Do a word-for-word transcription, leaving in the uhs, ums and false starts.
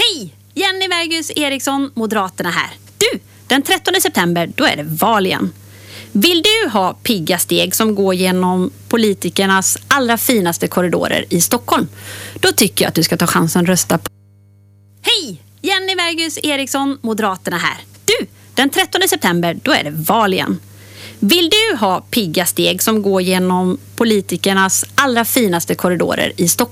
Hej! Jenny Vergus Eriksson, Moderaterna här. Du, den trettonde september, då är det val igen. Vill du ha pigga steg som går genom politikernas allra finaste korridorer i Stockholm? Då tycker jag att du ska ta chansen att rösta på... Hej! Jenny Vergus Eriksson, Moderaterna här. Du, den trettonde september, då är det val igen. Vill du ha pigga steg som går genom politikernas allra finaste korridorer i Stockholm?